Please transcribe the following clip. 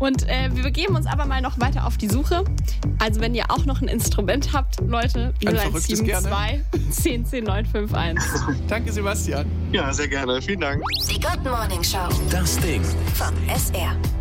Und wir begeben uns aber mal noch weiter auf die Suche. Also wenn ihr auch noch ein Instrument habt, Leute, 0172 10 10 951. Danke, Sebastian. Ja, sehr gerne. Vielen Dank. Die Good Morning Show. Das Ding. Vom SR.